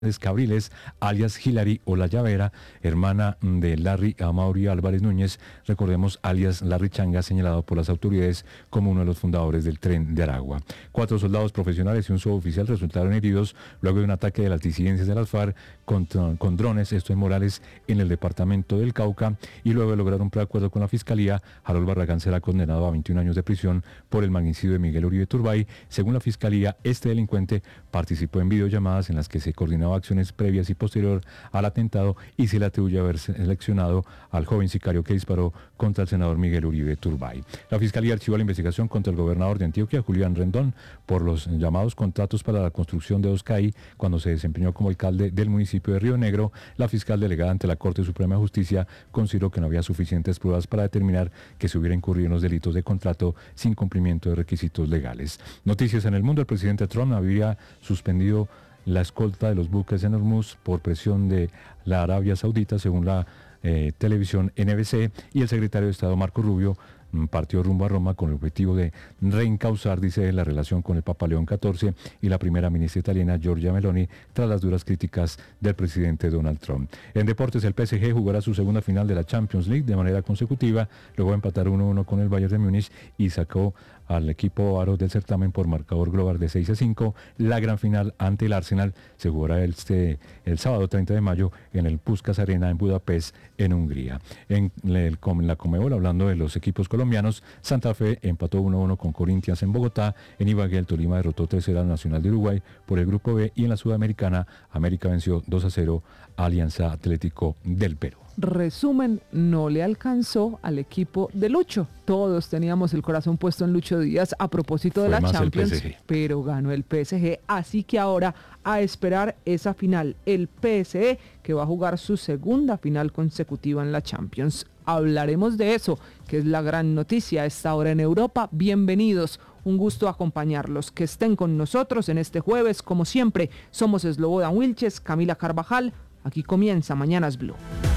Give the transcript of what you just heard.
Cabriles, alias Hilary o La Llavera, hermana de Larry Amaury Álvarez Núñez, recordemos alias Larry Changa, señalado por las autoridades como uno de los fundadores del Tren de Aragua. 4 soldados profesionales y un suboficial resultaron heridos luego de un ataque de las disidencias de las FARC con drones, esto en Morales, en el departamento del Cauca, y luego de lograr un preacuerdo con la Fiscalía, Harold Barragán será condenado a 21 años de prisión por el magnicidio de Miguel Uribe Turbay. Según la Fiscalía, este delincuente participó en videollamadas en las que se coordinaba acciones previas y posterior al atentado y se le atribuye haber seleccionado al joven sicario que disparó contra el senador Miguel Uribe Turbay. La Fiscalía archivó la investigación contra el gobernador de Antioquia, Julián Rendón, por los llamados contratos para la construcción de 2 CAI cuando se desempeñó como alcalde del municipio de Río Negro. La fiscal delegada ante la Corte Suprema de Justicia consideró que no había suficientes pruebas para determinar que se hubiera incurrido en los delitos de contrato sin cumplimiento de requisitos legales. Noticias en el mundo: el presidente Trump había suspendido la escolta de los buques en Hormuz por presión de la Arabia Saudita, según la televisión NBC, y el secretario de Estado Marco Rubio partió rumbo a Roma con el objetivo de reencauzar, dice, la relación con el Papa León XIV y la primera ministra italiana Giorgia Meloni tras las duras críticas del presidente Donald Trump. En deportes, el PSG jugará su segunda final de la Champions League de manera consecutiva, luego de empatar 1-1 con el Bayern de Múnich y sacó al equipo aro del certamen por marcador global de 6-5. La gran final ante el Arsenal se jugará el sábado 30 de mayo en el Puskás Arena en Budapest, en Hungría. En la Conmebol, hablando de los equipos colombianos, Santa Fe empató 1-1 con Corinthians en Bogotá. En Ibagué, el Tolima derrotó 3-0 al Nacional de Uruguay por el Grupo B, y en la Sudamericana, América venció 2-0 a Alianza Atlético del Perú. Resumen, no le alcanzó al equipo de Lucho. Todos teníamos el corazón puesto en Lucho Díaz a propósito de la Champions, pero ganó el PSG, así que ahora a esperar esa final, el PSG que va a jugar su segunda final consecutiva en la Champions. Hablaremos de eso, que es la gran noticia a esta hora en Europa. Bienvenidos, un gusto acompañarlos, que estén con nosotros en este jueves. Como siempre, somos Slobodan Wilches, Camila Carvajal. Aquí comienza Mañanas Blue.